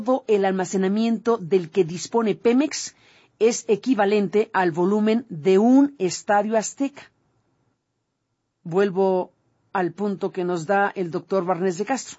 todo el almacenamiento del que dispone Pemex es equivalente al volumen de un estadio azteca. Vuelvo al punto que nos da el doctor Barnés de Castro.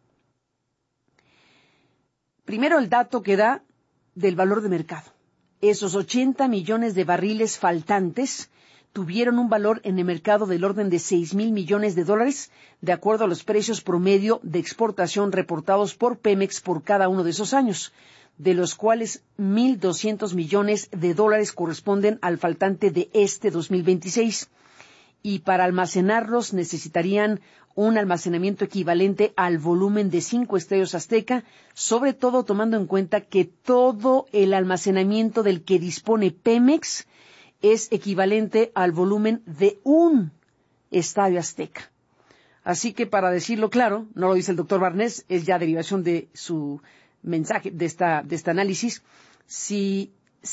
Primero, el dato que da del valor de mercado. Esos 80 millones de barriles faltantes tuvieron un valor en el mercado del orden de 6,000 millones de dólares, de acuerdo a los precios promedio de exportación reportados por Pemex por cada uno de esos años, de los cuales 1,200 millones de dólares corresponden al faltante de este 2026. Y para almacenarlos necesitarían un almacenamiento equivalente al volumen de 5 estadios Azteca, sobre todo tomando en cuenta que todo el almacenamiento del que dispone Pemex es equivalente al volumen de un estadio Azteca. Así que, para decirlo claro, no lo dice el doctor Barnés, es ya derivación de su mensaje, de este análisis. Si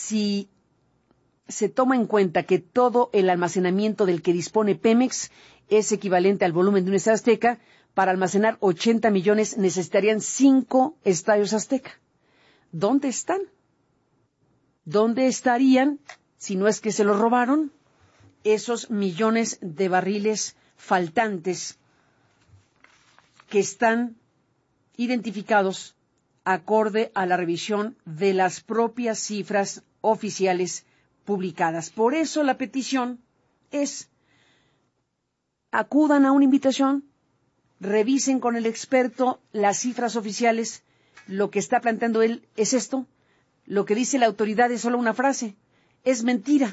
se toma en cuenta que todo el almacenamiento del que dispone Pemex es equivalente al volumen de un estadio Azteca, para almacenar 80 millones necesitarían 5 estadios Azteca. ¿Dónde están? ¿Dónde estarían, si no es que se los robaron, esos millones de barriles faltantes que están identificados acorde a la revisión de las propias cifras oficiales publicadas? Por eso la petición es: acudan a una invitación, revisen con el experto las cifras oficiales. Lo que está planteando él es esto. Lo que dice la autoridad es solo una frase. Es mentira.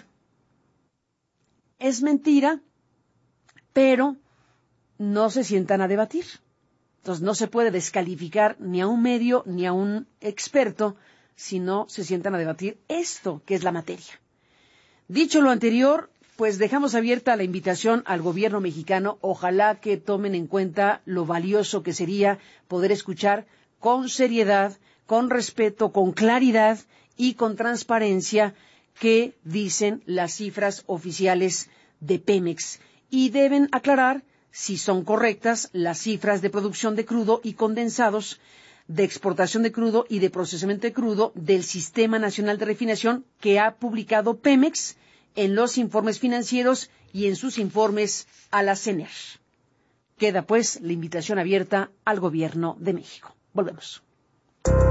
Es mentira, pero no se sientan a debatir. Entonces no se puede descalificar ni a un medio ni a un experto si no se sientan a debatir esto, que es la materia. Dicho lo anterior, pues dejamos abierta la invitación al gobierno mexicano. Ojalá que tomen en cuenta lo valioso que sería poder escuchar con seriedad, con respeto, con claridad y con transparencia qué dicen las cifras oficiales de Pemex. Y deben aclarar si son correctas las cifras de producción de crudo y condensados, de exportación de crudo y de procesamiento de crudo del Sistema Nacional de Refinación que ha publicado Pemex en los informes financieros y en sus informes a la CNR. Queda pues la invitación abierta al gobierno de México. Volvemos.